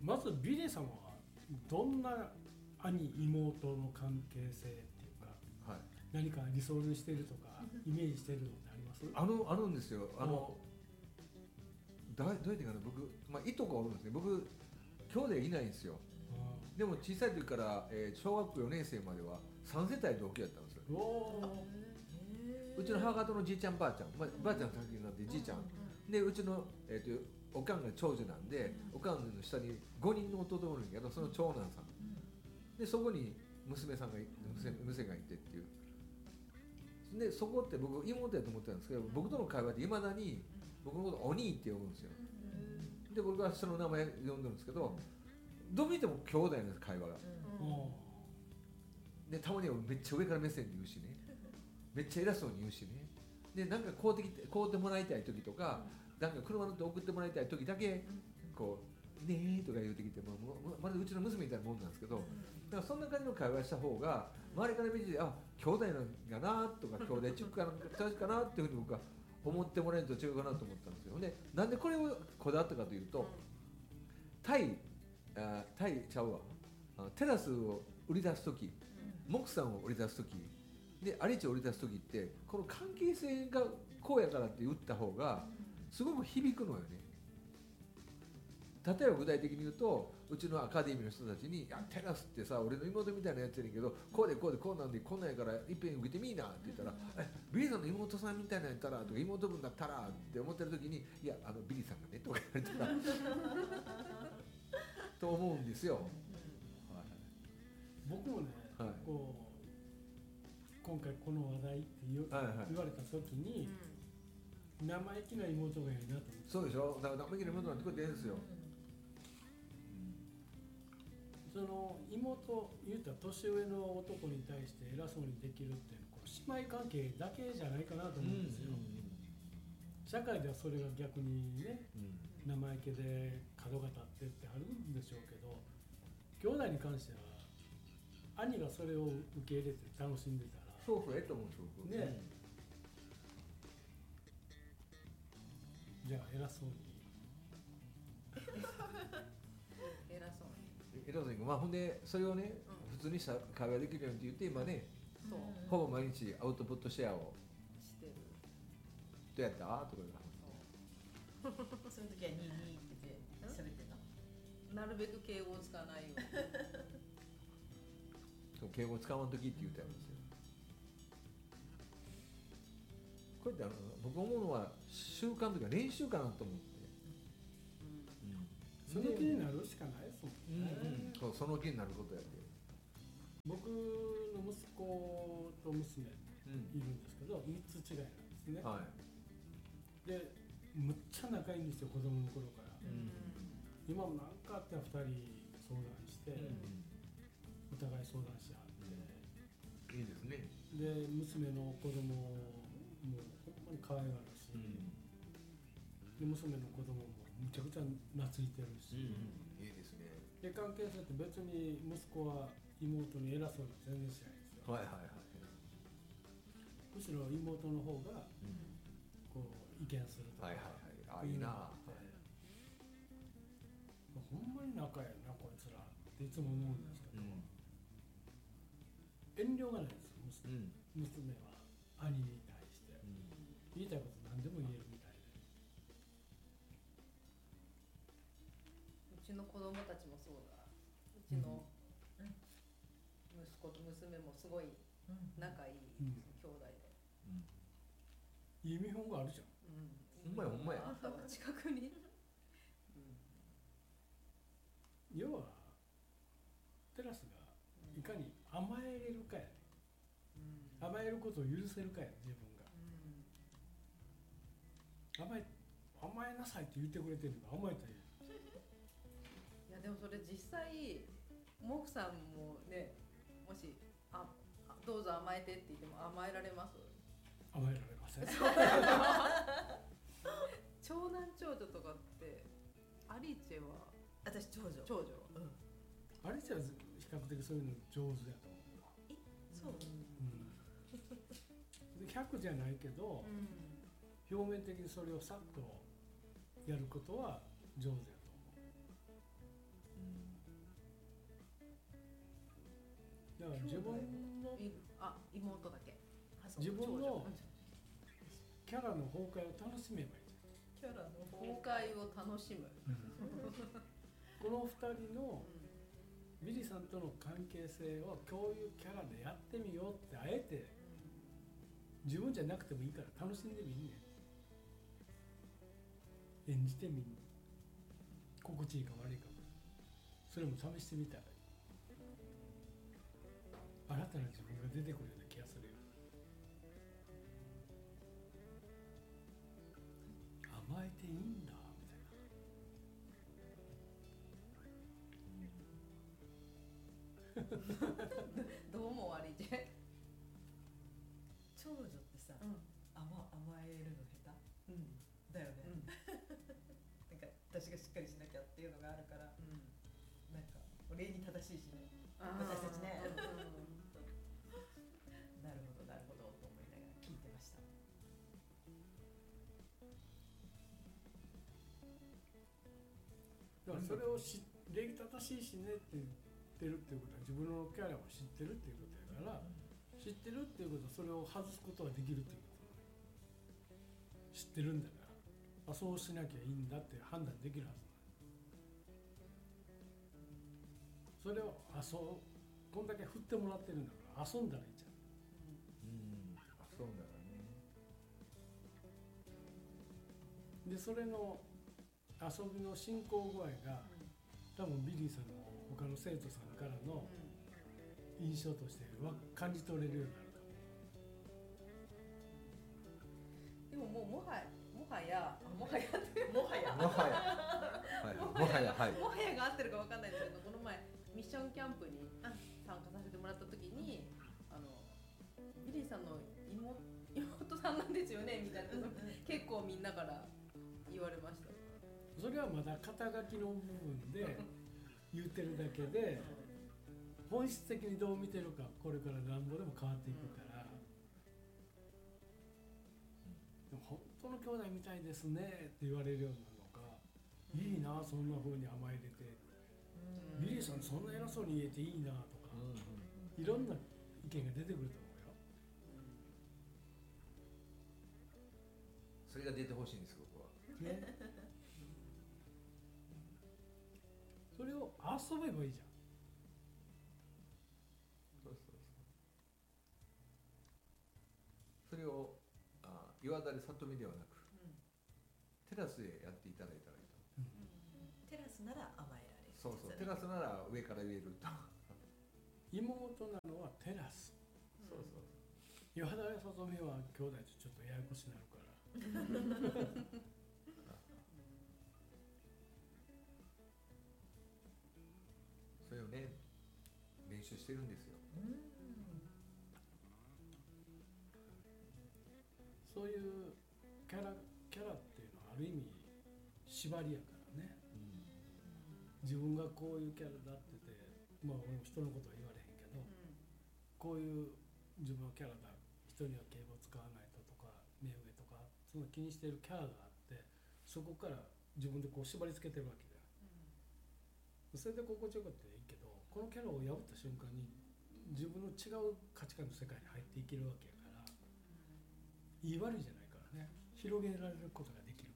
まずビリーさんはどんな兄妹の関係性っていうか、はい、何か理想にしてるとかイメージしてるのってあります？ あるんですよ。どうやってかな、僕、いとこがおるんですね。僕兄弟いないんですよ。でも小さい時から、小学校4年生までは3世帯同居やったんですよ。うちの母方のじいちゃんばあちゃん、ばあちゃん先になってじいちゃんで、うちの、おかんが長女なんで、おかんの下に5人の弟がおるんやけど、その長男さんで、そこに娘がいてっていうで、そこって僕妹やと思ってたんですけど、僕との会話でいまだに僕のことお兄って呼ぶんですよ。で、僕はその名前呼んでるんですけど、どう見ても兄弟なんです、会話が。で、たまにはめっちゃ上から目線で言うしね、めっちゃ偉そうに言うしね。で、なんか買うてもらいたい時とか、なんか車乗って送ってもらいたい時だけこうねえとか言うてきて、まだうちの娘みたいなもんなんですけど、だからそんな感じの会話した方が周りから見て、あ、兄弟なんやなとか、兄弟チックかなっていうふうに僕は思ってもらえると違うかなと思ったんですよ。で、なんでこれをこだわったかというと、タイちゃうわ、テラスを売り出す時、木さんを売り出す時で、有地を売り出す時って、この関係性がこうやからって言った方がすごく響くのよね。例えば具体的に言うと、うちのアカデミーの人たちに「いや、テラスってさ、俺の妹みたいなやつやねんけど、こうでこうでこうなんでこんなんやからいっぺん受けてみいな」って言ったら「ビリーさんの妹さんみたいなんやったら」とか「妹分だったら」って思ってる時に「いや、ビリーさんがね」とか言われたらと思うんですよ。はい、 僕もね、はい、こう今回この話題って言われた時に、生意気な妹がいいなと思って。 そうでしょ。だから生意気な妹なんてこうやって言うんですよ。 その妹、言うたら年上の男に対して偉そうにできるっていうのは、姉妹関係だけじゃないかなと思うんですよ。社会ではそれが逆にね、生意気で角が立ってってあるんでしょうけど、兄弟に関しては兄がそれを受け入れて楽しんでたら、 そうそう、と思うんですよね。 じゃあ偉そうに偉そうにほんでそれをね、普通にした会話できるようにって言って、今ね、ほぼ毎日アウトプットシェアをしてる。 どうやったとかそういう時は2って喋ってた。 なるべく敬語を使わないように。 敬語使わんときって言ったんですよ。これって僕思うのは習慣というか練習かなと思って、 その気になるしかないですもんね。 その気になることやって。 僕の息子と娘いるんですけど、3つ違いなんですね。はい、でむっちゃ仲いいんですよ、子供の頃から。今も何かあっては2人相談して、お互い相談し合って、 いいですね。 で娘の子供もほんまに可愛がるし、で娘の子供もむちゃくちゃ懐いてるし、 いいですね。 で関係性って別に息子は妹に偉そうに全然しないんですよ。 はいはいはい。 むしろ妹の方がこう意見するとか、 はいはいはい、いいな。 ほんまに仲やなこいつらっていつも思うんですけど、遠慮がないですよ、娘は兄に対して、言いたいこと何でも言えるみたいで。 うちの子供たちもそうだ。うちの息子と娘もすごい仲いい兄弟で。 いい見本があるじゃん。 ほんまやほんまや。 あったわ近くに。 要はテラスがいかに甘えれるかやね。甘えることを許せるかやね、自分が。甘えなさいって言ってくれてるのが甘えたらいい。 いやでもそれ実際モクさんもね、もしどうぞ甘えてって言っても甘えられます？ 甘えられません。 長男長女とかってアリチェは？ 私長女。 アリチェは比較的そういうの上手やと思う。 そう。 100じゃないけど、表面的にそれをさっとやることは上手やと思う。 だから自分の妹だけ。 自分のうんキャラの崩壊を楽しめばいいキャラの崩壊を楽しむ。 じゃん、この2人のビリーさんとの関係性をこういうキャラでやってみようってあえて自分じゃなくてもいいから楽しんでみんねん、演じてみんねん、心地いいか悪いかもそれも試してみたらいい、新たな自分が出てくるような気がするよ。甘えていいんだみたいな。 どうも悪いじゃん。 長女ってさ、甘えるの下手だよね、なんか私がしっかりしなきゃっていうのがあるから、なんか礼に正しいしね、私たちね。なるほどなるほどと思いながら聞いてました。 だからそれを礼儀正しいしねって言ってるっていうことは自分のキャラを知ってるっていうことやから、知ってるっていうことはそれを外すことができるっていうことなの。知ってるんだからそうしなきゃいいんだって判断できるはずなの。それをこんだけ振ってもらってるんだから遊んだらいいじゃん。 そうだよね。 でそれの遊びの進行具合が多分ビリーさんの他の生徒さんからの印象として感じ取れるようになるかでももはやはいもはやが合ってるかわかんないんですけど、この前ミッションキャンプに参加させてもらった時にビリーさんの妹さんなんですよねみたいなこと結構みんなから言われました。 それはまだ肩書きの部分で言ってるだけで本質的にどう見てるかこれからなんぼでも変わっていくから、でも本当の兄弟みたいですねって言われるようになるのか、いいなそんな風に甘えれて、ビリーさんそんな偉そうに言えていいなとか、いろんな意見が出てくると思うよ。 それが出てほしいんです僕は。 ね、それを遊べばいいじゃん。 それを岩垂里見ではなく、テラスでやっていただいたらいいと。 テラスなら甘えられる。 そうテラスなら上から言えると。 妹なのはテラス。岩垂里見は兄弟とちょっとややこしになるから。 それをね練習してるんですよ。 そういうキャラっていうのはある意味縛りやからね、自分がこういうキャラだってて、まあ俺も人のことは言われへんけど、こういう自分のキャラだ、人には敬語を使わないととか目上とかその気にしているキャラがあって、そこから自分でこう縛り付けてるわけだよ、それで心地よかったらいいけど、このキャラを破った瞬間に自分の違う価値観の世界に入っていけるわけやから、いい悪いじゃないからね、広げられることができる。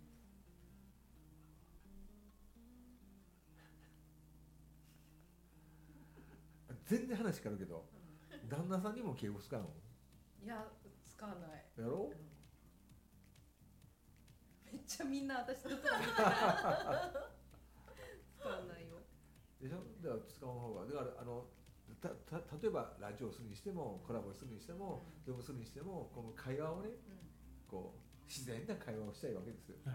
全然話変わるけど、旦那さんにも敬語使うの？ いや使わない。 やろう？ めっちゃみんな私のこと見て使わないよ。 でしょ？だから使う方が、だから例えばラジオをするにしてもコラボするにしてもズームするにしても、この会話をね、こう自然な会話をしたいわけですよ。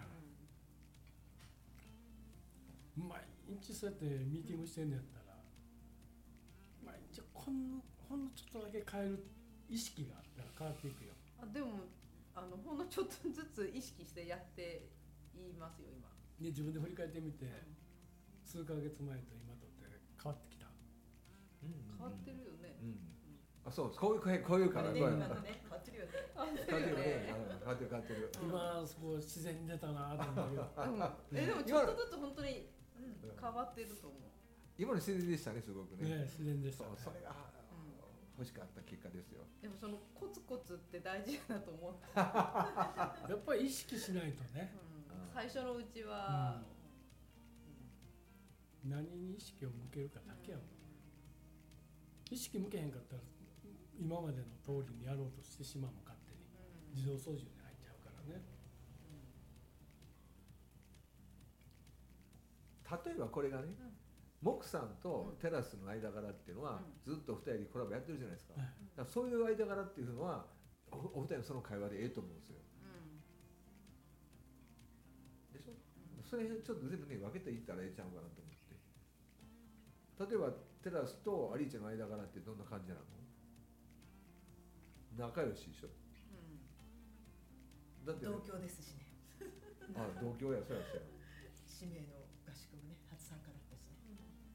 毎日そうやってミーティングしてんのやったら、毎日ほんのちょっとだけ変える意識があったら変わっていくよ。 でもほんのちょっとずつ意識してやっていますよ今。 で自分で振り返ってみて、数ヶ月前と今とって変わってきた。 変わってるよね。 そうこういうから変わってるよね。 変わってる。 今そこ自然に出たなと思うよ。 でもちょっとずつ本当に変わってると思う。 今の自然でしたね、すごくね。 自然でしたね。 それが欲しかった結果ですよ。 でもそのコツコツって大事だと思って、 やっぱり意識しないとね、 最初のうちは、 何に意識を向けるかだけやもん。意識向けへんかったら今までの通りにやろうとしてしまうもん、勝手に自動操縦に入っちゃうからね。 例えばこれがね、モクさんとテラスの間柄っていうのは、ずっと2人でコラボやってるじゃないですか。だからそういう間柄っていうのはお二人のその会話でええと思うんですよ。でしょ、それちょっと全部ね分けていったらええちゃうかなと思って。例えばテラスとアリーチェの間柄ってどんな感じなの？仲良しでしょ。だって、 同郷ですしね。 あ、同郷や、そうやそうや。 使命の合宿もね、初参加だったしね。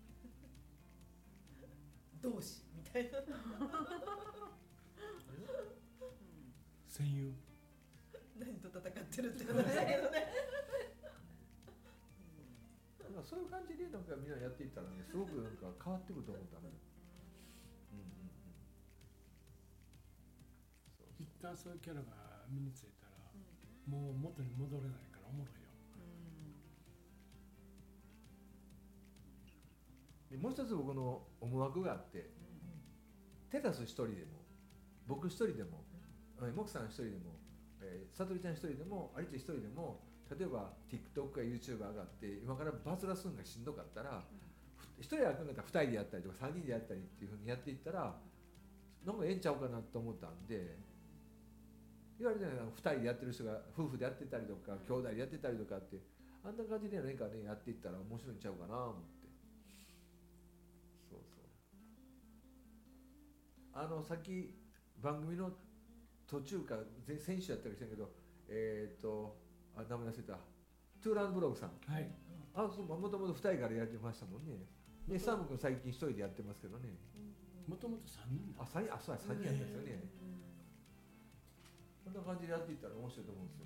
同志みたいな。 戦友。 何と戦ってるって話だけどね。 そういう感じでなんかみんなやっていったらね、すごくなんか変わってくると思ったね。 一旦そういうキャラが身についたら、もう元に戻れないからおもろいよ。 でもう一つ僕の思惑があって、テラス一人でも僕一人でも、モクさん一人でも、さとりちゃん一人でも、アリチェ一人でも、例えば TikTok か YouTube 上がって今からバズらすんがしんどかったら、一人やるんだったら二人でやったりとか三人でやったりっていうふうにやっていったらなんかええんちゃうかなと思ったんで、言われてないの二人でやってる人が夫婦でやってたりとか兄弟でやってたりとかって、あんな感じで何かねやっていったら面白いんちゃうかな思って。そうそう、さっき番組の途中か先週やったかしたけど、名前忘れた、トゥーランドブログさん、 はい、 もともと2人からやってましたもんね。でサム君最近1人でやってますけどね。 もともと3人だ。 そうや3人やったんですよね。こんな感じでやっていったら面白いと思うんですよ。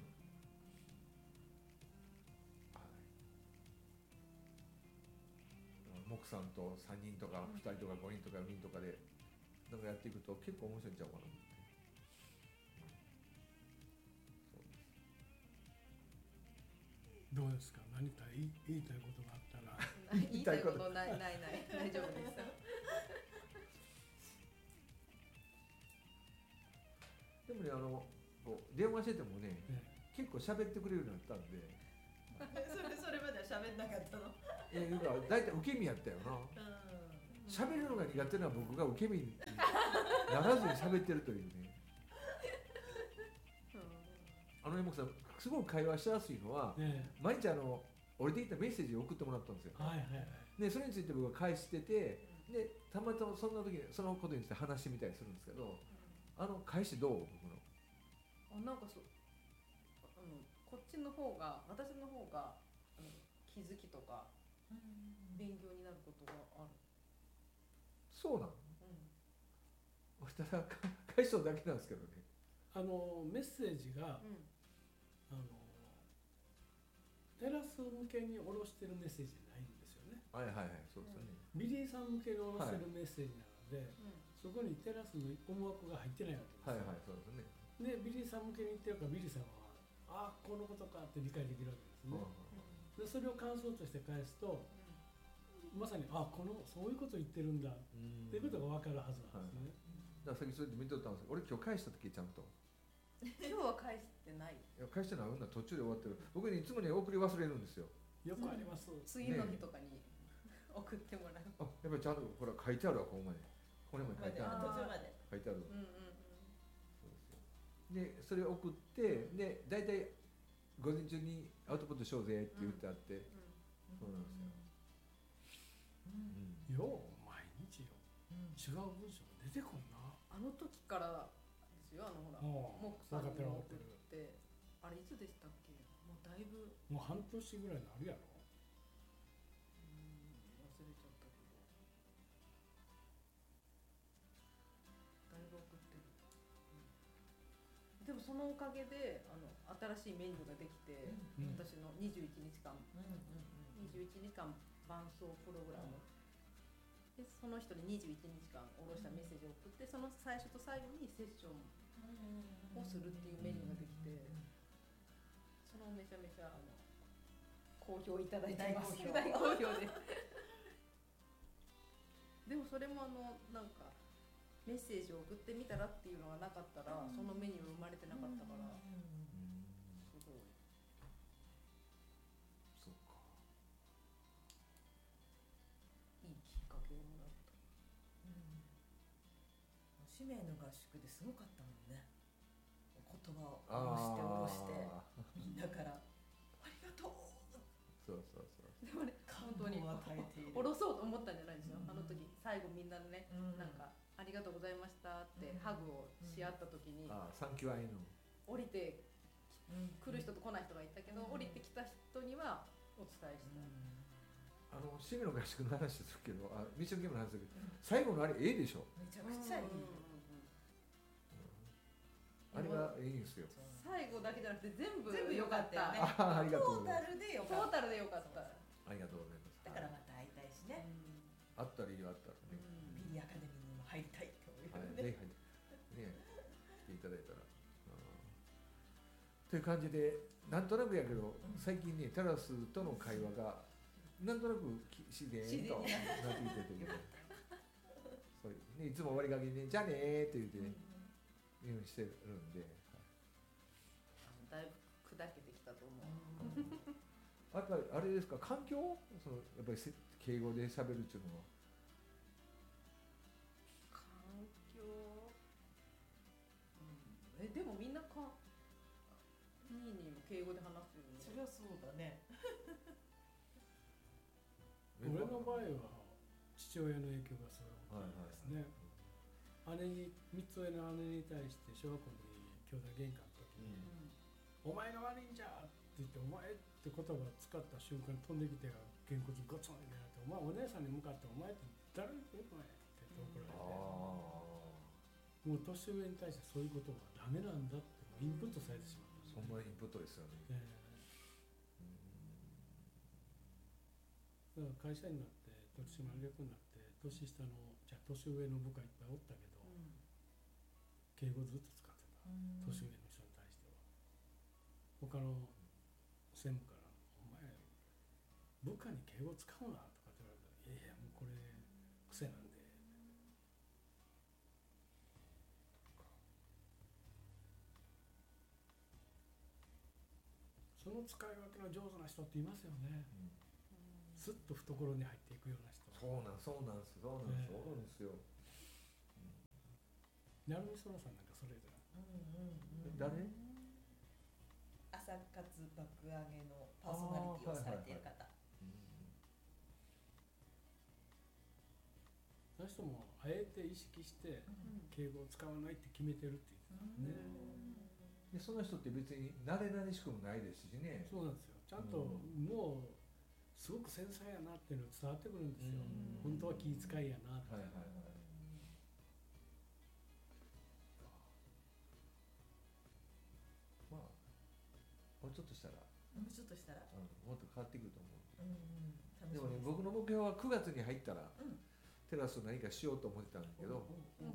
モクさんと3人とか2人とか5人とか4人とかでなんかやっていくと結構面白いんちゃうかな。 どうですか、何か言いたいことがあったら。 言いたいことない大丈夫です。 でもね、こう電話しててもね、結構喋ってくれるようになったんで。 それまでは喋んなかったの。 いうか大体受け身やったよな。喋るのが苦手な僕が受け身にならずに喋ってるというね。モクさんすごく会話しやすいのは、毎日俺で言ったメッセージを送ってもらったんですよ。でそれについて僕が返してて、でたまたまそんな時にそのことについて話してみたりするんですけど、返しどう？僕のなんかこっちの方が、私の方が気づきとか勉強になることがある。 そうなの？俺ただ返しとだけなんですけどね。 メッセージが、テラス向けに下ろしてるメッセージじゃないんですよね。 そうですよね。 ビリーさん向けに下ろしてるメッセージなので、そこにテラスの思惑が入ってないわけですよ。 そうですね。 でビリーさん向けに言ってるからビリーさんはこのことかって理解できるわけですね。でそれを感想として返すと、まさにそういうこと言ってるんだっていうことが分かるはずなんですね。 だからさっきそれで見とったんですけど、俺今日返した時ちゃんと今日は返してない。 返してない、途中で終わってる。僕ねいつもね送り忘れるんですよ。 よくあります。 次の日とかに送ってもらう。 やっぱりちゃんとほら書いてあるわ、ここまで。これまで書いてある。 途中まで書いてある。でそれを送って、で大体午前中にアウトプットしようぜって言ってあって、そうなんですよ。 よう毎日よ、違う文章が出てこんな。 あの時からですよ。ほらモクさんに送って、あれいつでしたっけ？もうだいぶ、 もう半年ぐらいになるやろ。 忘れちゃったけど、だいぶ送ってる。でもそのおかげで新しいメニューができて、私の21日間、21日間伴奏プログラムでその人に21日間下ろしたメッセージを送って、その最初と最後にセッションをするっていうメニューができて、そのめちゃめちゃ好評いただいてます。大好評ででもそれもなんかメッセージを送ってみたらっていうのがなかったら、そのメニュー生まれてなかったから、すごい。 そうか。 いいきっかけをもらった。 使命の合宿ですごかったもんね。言葉を下ろしてみんなからありがとう。 そうそうそう。 でもね、本当に下ろそうと思ったんじゃないですよ。あの時最後みんなでね、なんかありがとうございましたってハグをし合った時に、 サンキューアイの降りて来る人と来ない人がいたけど、降りてきた人にはお伝えした。 趣味の合宿の話ですけど、ミッションゲームの話ですけど、最後のあれでしょ。 めちゃくちゃいい。 あれがいいんですよ。 最後だけじゃなくて全部良かった。 ありがとうございます。 トータルで良かった。 トータルで良かった。 ありがとうございます。 だからまた会いたいしね。 あったらいいよ、あったらね。 ビリーアカデミーにも入りたいって思うよね。ね、来ていただいたら。という感じで、なんとなくやけど、最近ね、テラスとの会話がなんとなく自然となってきてて、そうね、いつも終わりがけにね、じゃあねーって言って言うようにしてるんで、 だいぶ砕けてきたと思う。 やっぱりあれですか、環境、やっぱり敬語で喋るっていうのは。 環境、でもみんなニーニーも敬語で話すよね。 そりゃそうだね。 俺の場合は父親の影響がすごい大きいですね。3つ上の姉に対して小学校に兄弟喧嘩の時に、お前が悪いんじゃって言って、お前って言葉を使った瞬間に飛んできてげんこつゴツンになって、お前お姉さんに向かってお前って誰に言うのやって言って怒られて、もう年上に対してそういうことはダメなんだってインプットされてしまった。 そんなインプットですよね。 だから会社になって取締役になって年下の年上の部下いっぱいおったけど、敬語ずっと使ってた、年上の人に対しては。他の専務から「お前部下に敬語使うな」とかって言われたら「いやいやもうこれ癖なんで」その使い分けの上手な人っていますよね。すっと懐に入っていくような人。 そうなんですよ。 成美園さんなんかそれじゃ誰？ 朝活爆上げのパーソナリティをされている方。 あの人もあえて意識して敬語を使わないって決めてるって言ってたね。 でその人って別に慣れ慣れしくもないですしね。 そうなんですよ。ちゃんともうすごく繊細やなっていうのが伝わってくるんですよ。本当は気遣いやなって。 まあもうちょっとしたらもっと変わってくると思う。でもね、僕の目標は9月に入ったらテラスを何かしようと思ってたんだけど、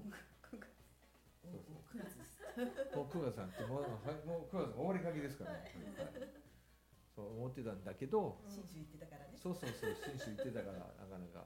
もう9月なんてもう9月終わりかけですからね。そう思ってたんだけど、 信州行ってたからね。 そう信州行ってたからなかなか、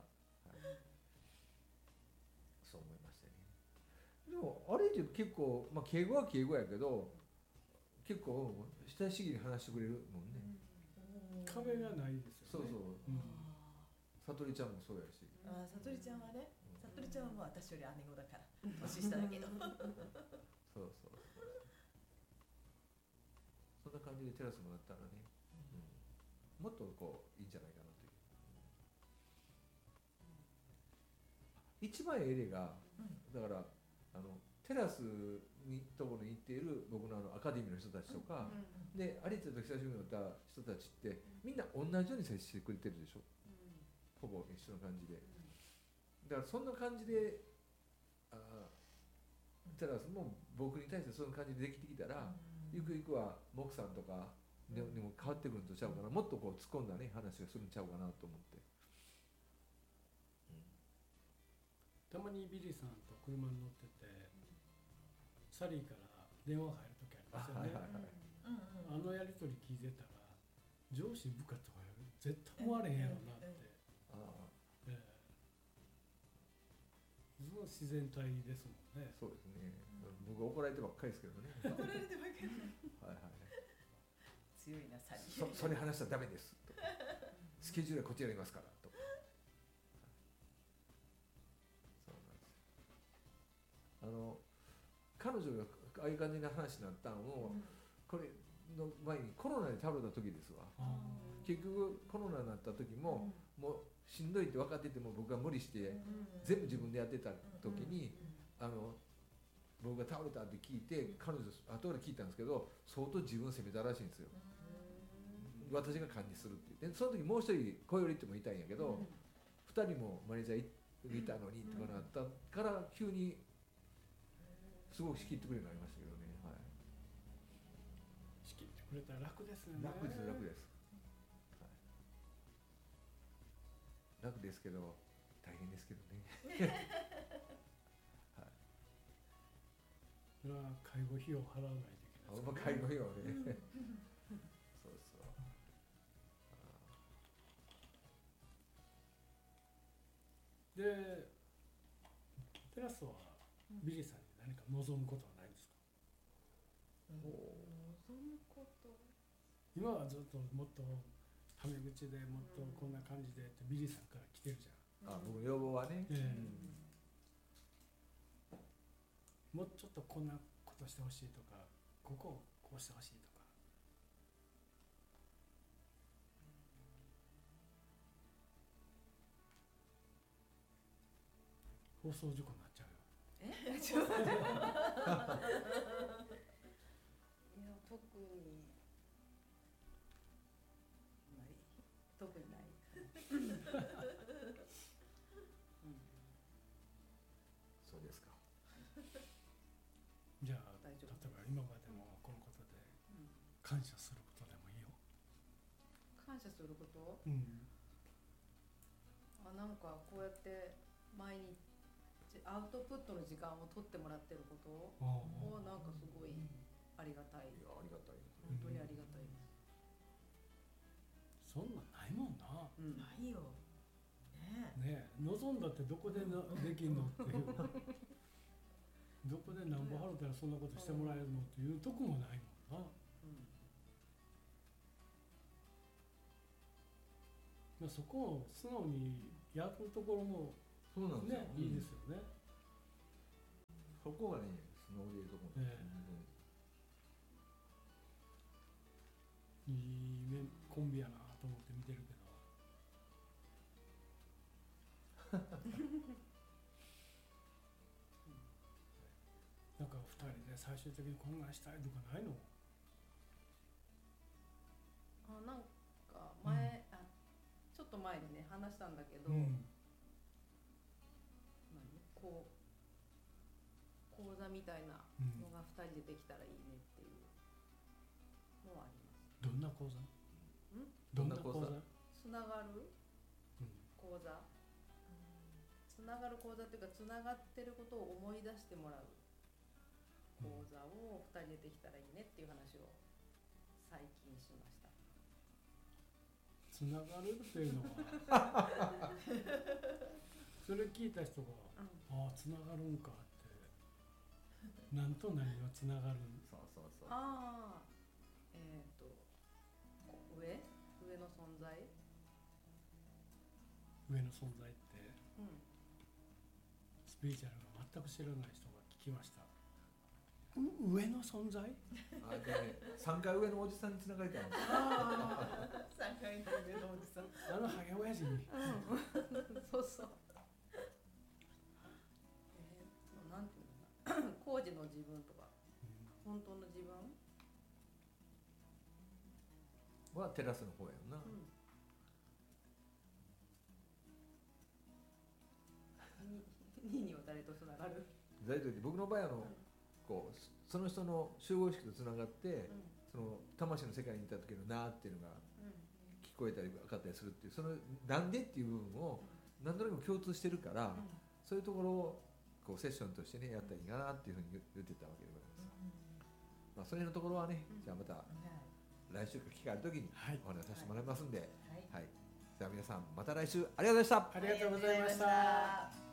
そう思いましたね。でもあれって結構、まあ敬語は敬語やけど結構親しげに話してくれるもんね。 壁がないですよね。 さとりちゃんもそうやし。 さとりちゃんはね、さとりちゃんはもう私より姉子だから年下だけど。 そうそんな感じでテラスもらったらね、もっとこういいんじゃないかなという。一番ええ例が、だからテラスにところに行っている僕のアカデミーの人たちとか、で有田と久しぶりに会った人たちってみんな同じように接してくれてるでしょ、ほぼ一緒の感じで。だからそんな感じでテラスも僕に対してそういう感じでできてきたら、ゆくゆくはモクさんとかにも変わってくるんとちゃうかな、もっとこう突っ込んだね話がするんちゃうかなと思って。 たまにビリーさんと車に乗っててサリーから電話が入る時ありますよね、あのやり取り聞いてたら上司部下とか絶対思われへんやろなって、その自然体ですもんね。 そうですね、僕は怒られてばっかりですけどね。 怒られてばっかり。 はいはい。 強いなサリー。 それ話したらダメですとか、スケジュールはこちらにいますからとか。そうなんです。彼女がああいう感じの話になったのも、これの前にコロナで倒れた時ですわ。結局コロナになった時も、もうしんどいって分かってても僕が無理して全部自分でやってた時に、僕が倒れたって聞いて、彼女後で聞いたんですけど相当自分を責めたらしいんですよ。私が管理するって言って、その時もう一人小よりってもいたんやけど、2人もマネージャーいたのにとかなったから急にすごく仕切ってくれるようになりましたけどね。はい、 仕切ってくれたら楽ですよね。 楽です楽です、はい、楽ですけど大変ですけどね。はい、 それは介護費用を払わないといけないですからね。 介護費用ね。そうそう。 で、テラスはビリーさんに何か望むことはないんですか？ 望むこと。 今はずっともっとタメ口でもっとこんな感じでってビリーさんから来てるじゃん。 僕の要望はね、 もうちょっとこんなことしてほしいとか、ここをこうしてほしいとか。放送事故になっちゃうよ。 ちょっといや特にない。 そうですか。 じゃあ例えば今までのこのことで感謝することでもいいよ。 感謝すること？なんかこうやって毎日アウトプットの時間を取ってもらってることをなんかすごいありがたい。 ありがたい。 本当にありがたいです。 そんなんないもんな。 ないよ。 ねえ、望んだってどこでできんのっていう。どこでなんぼ払ったらそんなことしてもらえるのっていうとこもないもんな。そこを素直にやるところもそうなんですよ、 ね、いいですよね。 そこがね、素直でいいところなんですよね。 いいコンビやなと思って見てるけど。なんか2人で最終的にこんなんしたいとかないの？ なんか前、ちょっと前にね話したんだけど、講座みたいなのが2人でできたらいいねっていうのはあります。 どんな講座？ どんな講座？ つながる講座、つながる講座っていうか、つながってることを思い出してもらう講座を2人でできたらいいねっていう話を最近しました。 つながるっていうのはそれ聞いた人が、ああつながるんかって何と何がつながるん？ そうそうそう。 上の存在。 上の存在って、スピリチュアルが全く知らない人が聞きました。上の存在？ でね、3階上のおじさんにつながりたいんです。 3階の上のおじさん。 ハゲ親父に。 そうそう。なんていうのかな、工事の自分とか、本当の自分はテラスの方やんな。 には誰とつながる？ 誰と言って僕の場合こうその人の集合意識とつながって、その魂の世界にいた時のなーっていうのが聞こえたり分かったりするっていう、そのなんでっていう部分を何となく共通してるから、 そういうところをこうセッションとしてねやったらいいかなっていうふうに言ってたわけでございます。まあ、それのところはね、じゃあまた来週か機会あるときにはいお話しさせてもらいますんで、 はいはい、じゃあ皆さんまた来週ありがとうございました。 ありがとうございました。